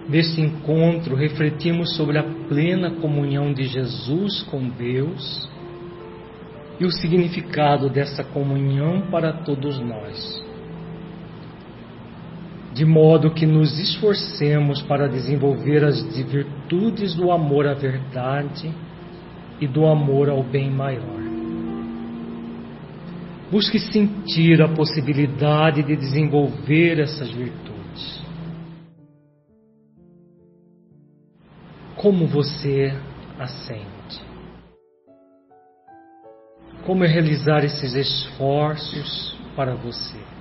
Neste encontro, refletimos sobre a plena comunhão de Jesus com Deus e o significado dessa comunhão para todos nós, de modo que nos esforcemos para desenvolver as virtudes do amor à verdade e do amor ao bem maior. Busque sentir a possibilidade de desenvolver essas virtudes. Como você a sente? Como é realizar esses esforços para você?